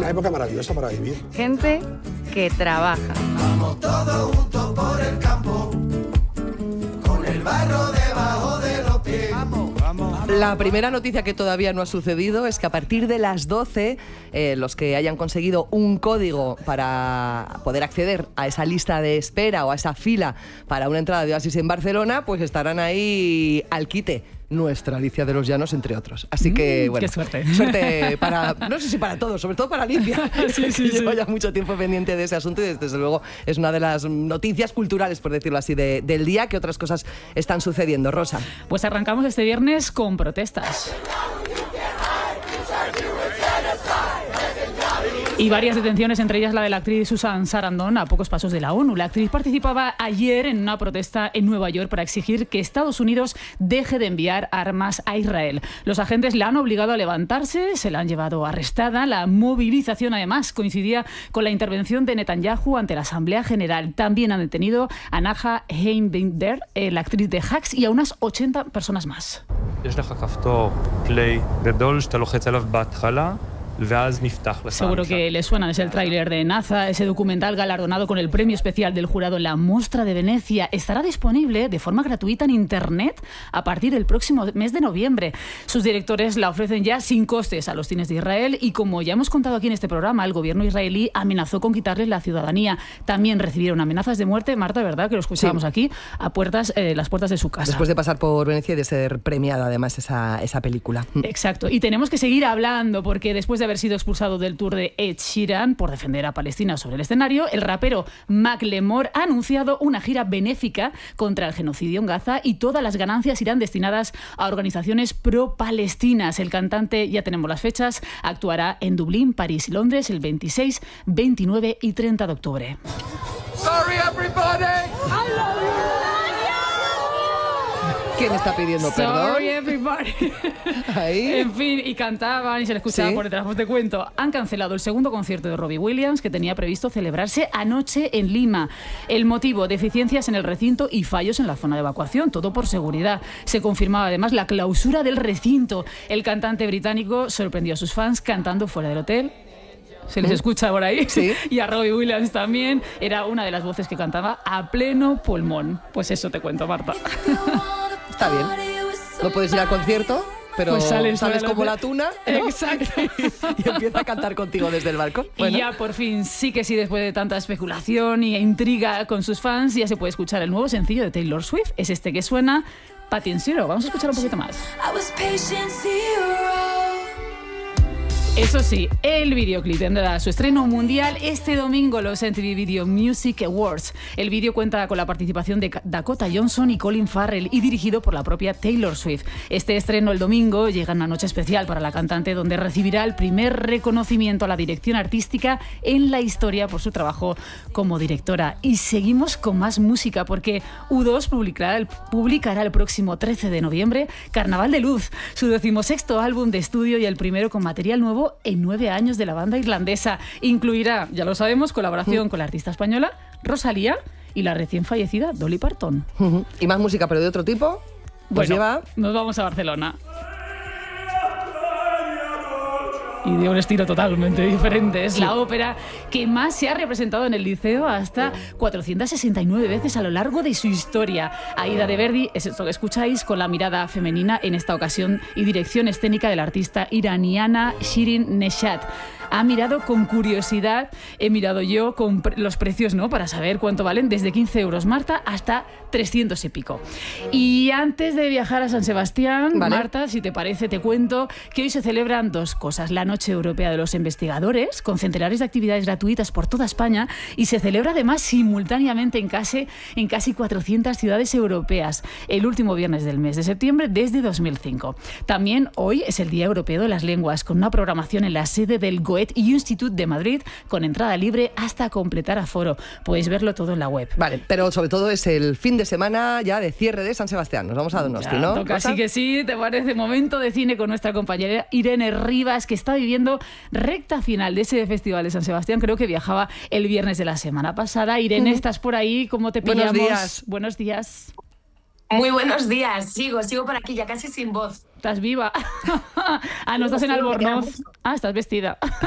una época maravillosa para vivir. Gente que trabaja. Vamos todos juntos por el campo, con el barro debajo de los pies. La primera noticia que todavía no ha sucedido es que a partir de las 12, los que hayan conseguido un código para poder acceder a esa lista de espera o a esa fila para una entrada de Oasis en Barcelona, pues estarán ahí al quite. Nuestra Alicia de los Llanos, entre otros. Así que, bueno, qué suerte. Suerte para, no sé si para todos, sobre todo para Alicia, que lleva ya mucho tiempo pendiente de ese asunto y desde luego es una de las noticias culturales, por decirlo así, del día. ¿Qué otras cosas están sucediendo, Rosa? Pues arrancamos este viernes con protestas. Y varias detenciones, entre ellas la de la actriz Susan Sarandon, a pocos pasos de la ONU. La actriz participaba ayer en una protesta en Nueva York para exigir que Estados Unidos deje de enviar armas a Israel. Los agentes la han obligado a levantarse, se la han llevado arrestada. La movilización, además, coincidía con la intervención de Netanyahu ante la Asamblea General. También han detenido a Naja Heinbinder, la actriz de Hacks, y a unas 80 personas más. Seguro que le suena, es el tráiler de Naza, ese documental galardonado con el premio especial del jurado en la Mostra de Venecia. Estará disponible de forma gratuita en Internet a partir del próximo mes de noviembre. Sus directores la ofrecen ya sin costes a los cines de Israel y, como ya hemos contado aquí en este programa, el gobierno israelí amenazó con quitarles la ciudadanía. También recibieron amenazas de muerte, Marta, ¿verdad? Que lo escuchábamos aquí, a las puertas de su casa. Después de pasar por Venecia y de ser premiada, además, esa película. Exacto. Y tenemos que seguir hablando, porque después de haber sido expulsado del tour de Ed Sheeran por defender a Palestina sobre el escenario, el rapero Macklemore ha anunciado una gira benéfica contra el genocidio en Gaza y todas las ganancias irán destinadas a organizaciones pro-palestinas. El cantante, ya tenemos las fechas, actuará en Dublín, París y Londres el 26, 29 y 30 de octubre. Sorry everybody, I love you. ¿Quién está pidiendo perdón? Sorry everybody. Ahí. En fin, y cantaban y se le escuchaba por detrás. Pues te cuento, han cancelado el segundo concierto de Robbie Williams, que tenía previsto celebrarse anoche en Lima. El motivo, deficiencias en el recinto y fallos en la zona de evacuación, todo por seguridad. Se confirmaba además la clausura del recinto. El cantante británico sorprendió a sus fans cantando fuera del hotel. Se les escucha por ahí. Sí. Y a Robbie Williams también. Era una de las voces que cantaba a pleno pulmón. Pues eso te cuento, Marta. Está bien. No puedes ir al concierto, pero pues sales como la tuna, ¿no? Exacto. Y empieza a cantar contigo desde el balcón. Bueno. Y ya por fin, sí que sí, después de tanta especulación y intriga con sus fans, ya se puede escuchar el nuevo sencillo de Taylor Swift. Es este que suena, Patient Zero. Vamos a escuchar un poquito más. Eso sí, el videoclip tendrá su estreno mundial este domingo, los MTV Video Music Awards. El vídeo cuenta con la participación de Dakota Johnson y Colin Farrell y dirigido por la propia Taylor Swift. Este estreno el domingo llega en una noche especial para la cantante, donde recibirá el primer reconocimiento a la dirección artística en la historia por su trabajo como directora. Y seguimos con más música, porque U2 publicará el próximo 13 de noviembre Carnaval de Luz, su 16º álbum de estudio y el primero con material nuevo en 9 años de la banda irlandesa. Incluirá, ya lo sabemos, colaboración con la artista española Rosalía y la recién fallecida Dolly Parton. Y más música, pero de otro tipo. Pues bueno, nos vamos a Barcelona. Y de un estilo totalmente diferente. Es la ópera que más se ha representado en el Liceo, hasta 469 veces a lo largo de su historia. Aida de Verdi es esto que escucháis, con la mirada femenina en esta ocasión y dirección escénica de la artista iraniana Shirin Neshat. Ha mirado con curiosidad, he mirado yo con los precios, ¿no?, para saber cuánto valen, desde 15 euros, Marta, hasta 300 y pico. Y antes de viajar a San Sebastián, ¿vale?, Marta, si te parece, te cuento que hoy se celebran dos cosas. La Noche Europea de los Investigadores, con centenares de actividades gratuitas por toda España, y se celebra además simultáneamente en casi 400 ciudades europeas, el último viernes del mes de septiembre desde 2005. También hoy es el Día Europeo de las Lenguas, con una programación en la sede del Goethe Institut de Madrid, con entrada libre hasta completar aforo. Podéis verlo todo en la web. Vale, pero sobre todo es el fin de semana ya de cierre de San Sebastián. Nos vamos a Donosti, ¿no? Toca, así que sí, ¿te parece? Momento de cine con nuestra compañera Irene Rivas, que está viviendo recta final de ese festival de San Sebastián. Creo que viajaba el viernes de la semana pasada. Irene, ¿estás por ahí? ¿Cómo te pillamos? Buenos días. Buenos días. Muy buenos días, sigo por aquí, ya casi sin voz. ¿Estás viva? No estás en Albornoz. Estás vestida.